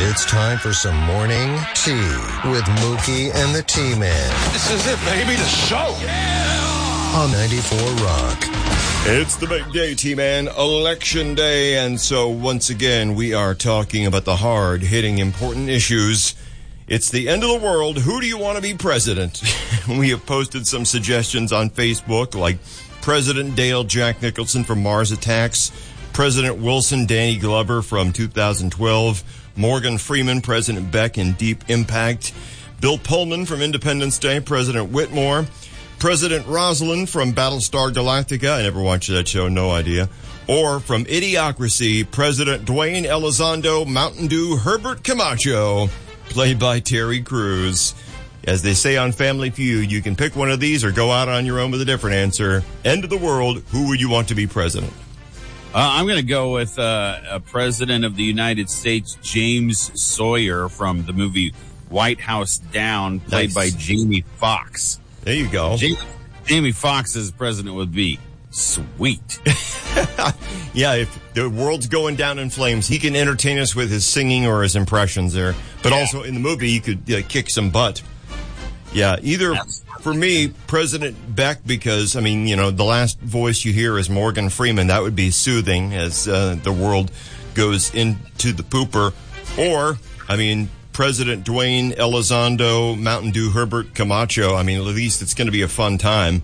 It's time for some morning tea with Mookie and the T-Man. This is it, baby, the show. Yeah! On 94 Rock. It's the big day, T-Man, Election Day. And so once again, we are talking about the hard-hitting, important issues. It's the end of the world. Who do you want to be president? We have posted some suggestions on Facebook, like President Dale Jack Nicholson from Mars Attacks, President Wilson Danny Glover from 2012, Morgan Freeman, President Beck in Deep Impact, Bill Pullman from Independence Day, President Whitmore, President Rosalind from Battlestar Galactica. I never watched that show, no idea. Or from Idiocracy, President Dwayne Elizondo Mountain Dew Herbert Camacho, played by Terry Crews. As they say on Family Feud, you can pick one of these or go out on your own with a different answer. End of the world, who would you want to be president? I'm going to go with a President of the United States, James Sawyer, from the movie White House Down, played by Jamie Foxx. There you go. Jamie Foxx as president would be sweet. Yeah, if the world's going down in flames, he can entertain us with his singing or his impressions there. But also in the movie, he could kick some butt. Yeah, either for me, President Beck, because, I mean, you know, the last voice you hear is Morgan Freeman. That would be soothing as the world goes into the pooper. Or, I mean, President Dwayne Elizondo Mountain Dew Herbert Camacho. I mean, at least it's going to be a fun time.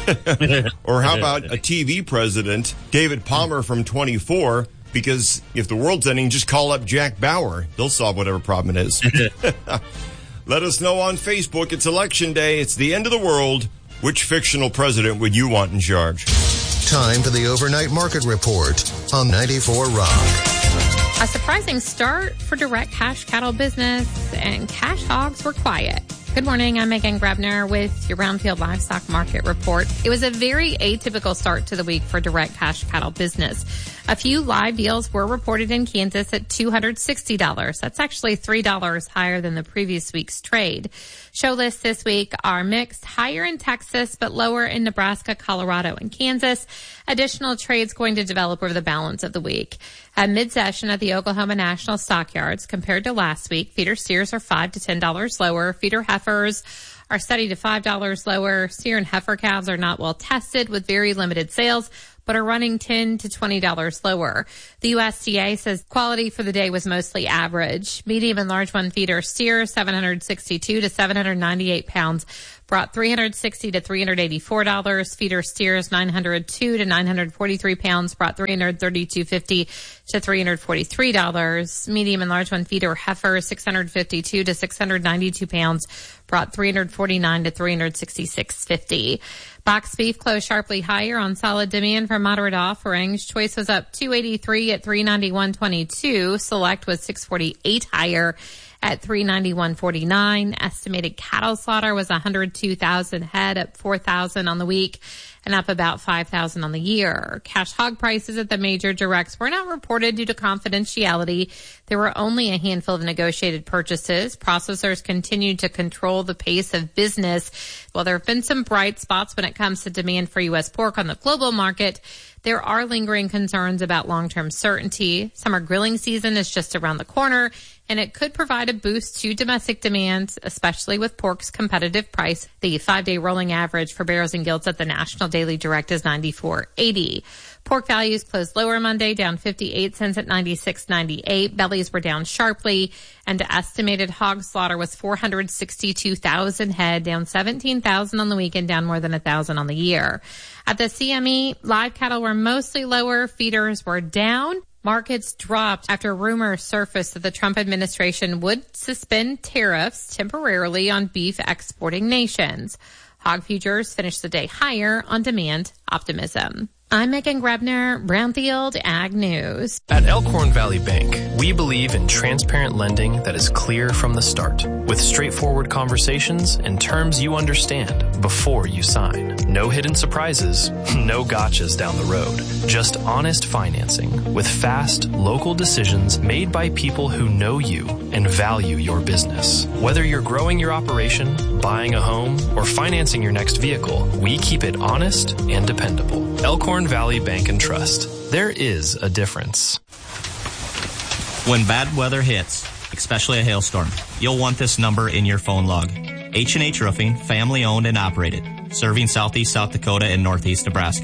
Or how about a TV president, David Palmer from 24? Because if the world's ending, just call up Jack Bauer. They'll solve whatever problem it is. Let us know on Facebook. It's Election Day. It's the end of the world. Which fictional president would you want in charge? Time for the overnight market report on 94 Rock. A surprising start for direct cash cattle business, and cash hogs were quiet. Good morning, I'm Megan Grebner with your Brownfield Livestock Market Report. It was a very atypical start to the week for direct cash cattle business. A few live deals were reported in Kansas at $260. That's actually $3 higher than the previous week's trade. Show lists this week are mixed, higher in Texas, but lower in Nebraska, Colorado, and Kansas. Additional trades going to develop over the balance of the week. At mid-session at the Oklahoma National Stockyards, compared to last week, feeder steers are $5 to $10 lower. Feeder heifers are steady to $5 lower. Steer and heifer calves are not well tested with very limited sales, but are running $10 to $20 lower. The USDA says quality for the day was mostly average. Medium and large one feeder steers, 762 to 798 pounds, brought $360 to $384. Feeder steers, 902 to 943 pounds, brought $332.50 to $343. Medium and large one feeder heifers, 652 to 692 pounds, brought $349 to $366.50. Box beef closed sharply higher on solid demand for moderate offerings. Choice was up $283 at $391.22. Select was $648 higher at $391.49. Estimated cattle slaughter was 102,000 head, up 4,000 on the week and up about 5,000 on the year. Cash hog prices at the major directs were not reported due to confidentiality. There were only a handful of negotiated purchases. Processors continued to control the pace of business. While there have been some bright spots when it comes to demand for U.S. pork on the global market, there are lingering concerns about long-term certainty. Summer grilling season is just around the corner, and it could provide a boost to domestic demand, especially with pork's competitive price. The 5-day rolling average for barrows and gilts at the National Daily Direct is $94.80. Pork values closed lower Monday, down 58 cents at $96.98. Bellies were down sharply, and estimated hog slaughter was 462,000 head, down 17,000 on the week and down more than 1,000 on the year. At the CME, live cattle were mostly lower. Feeders were down. Markets dropped after rumors surfaced that the Trump administration would suspend tariffs temporarily on beef exporting nations. Hog futures finished the day higher on demand optimism. I'm Megan Grebner, Brownfield Ag News. At Elkhorn Valley Bank, we believe in transparent lending that is clear from the start, with straightforward conversations and terms you understand before you sign. No hidden surprises, no gotchas down the road. Just honest financing with fast, local decisions made by people who know you and value your business. Whether you're growing your operation, buying a home, or financing your next vehicle, we keep it honest and dependable. Elkhorn Valley Bank and Trust. There is a difference. When bad weather hits, especially a hailstorm, you'll want this number in your phone log. H&H Roofing, family owned and operated, serving southeast South Dakota and northeast Nebraska.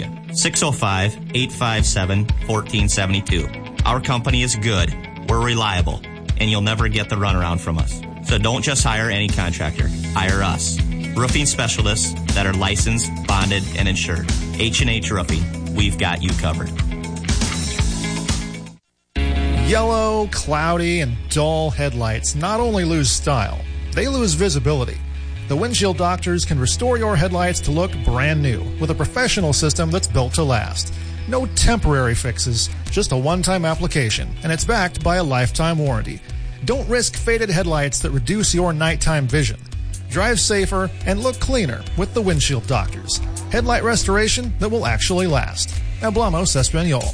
605-857-1472. Our company is good, we're reliable, and you'll never get the runaround from us. So don't just hire any contractor, hire us. Roofing specialists that are licensed, bonded, and insured. H&H Roofing, we've got you covered. Yellow, cloudy, and dull headlights not only lose style, they lose visibility. The Windshield Doctors can restore your headlights to look brand new with a professional system that's built to last. No temporary fixes, just a one-time application, and it's backed by a lifetime warranty. Don't risk faded headlights that reduce your nighttime vision. Drive safer and look cleaner with the Windshield Doctors. Headlight restoration that will actually last. Hablamos Español.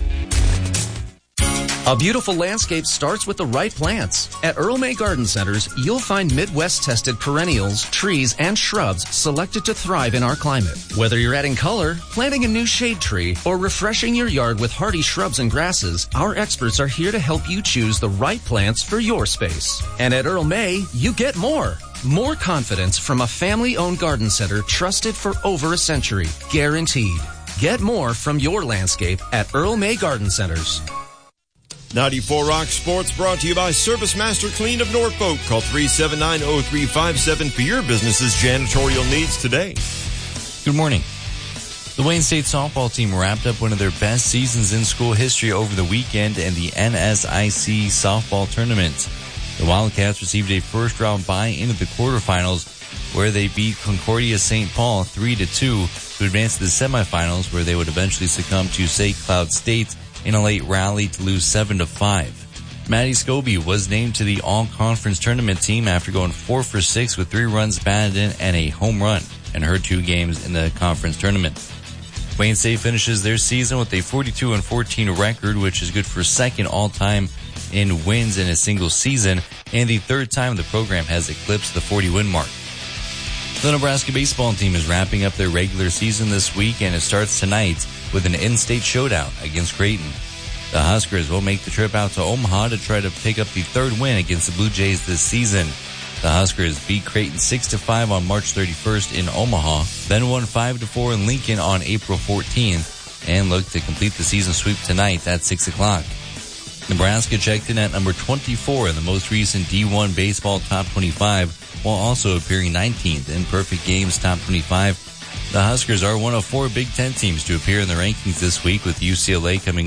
A beautiful landscape starts with the right plants. At Earl May Garden Centers, you'll find Midwest-tested perennials, trees, and shrubs selected to thrive in our climate. Whether you're adding color, planting a new shade tree, or refreshing your yard with hardy shrubs and grasses, our experts are here to help you choose the right plants for your space. And at Earl May, you get more. More confidence from a family-owned garden center trusted for over a century. Guaranteed. Get more from your landscape at Earl May Garden Centers. 94 Rock Sports brought to you by Service Master Clean of Norfolk. Call 379-0357 for your business's janitorial needs today. Good morning. The Wayne State softball team wrapped up one of their best seasons in school history over the weekend in the NSIC softball tournament. The Wildcats received a first-round bye into the quarterfinals, where they beat Concordia St. Paul 3-2 to advance to the semifinals, where they would eventually succumb to St. Cloud State in a late rally to lose 7-5. Maddie Scobie was named to the all-conference tournament team after going 4 for 6 with 3 runs batted in and a home run in her 2 games in the conference tournament. Wayne State finishes their season with a 42-14 record, which is good for second all-time in wins in a single season, and the third time the program has eclipsed the 40-win mark. The Nebraska baseball team is wrapping up their regular season this week, and it starts tonight with an in-state showdown against Creighton. The Huskers will make the trip out to Omaha to try to pick up the third win against the Blue Jays this season. The Huskers beat Creighton 6-5 on March 31st in Omaha, then won 5-4 in Lincoln on April 14th, and look to complete the season sweep tonight at 6 o'clock. Nebraska checked in at number 24 in the most recent D1 Baseball Top 25, while also appearing 19th in Perfect Games Top 25. The Huskers are one of 4 Big Ten teams to appear in the rankings this week, with UCLA coming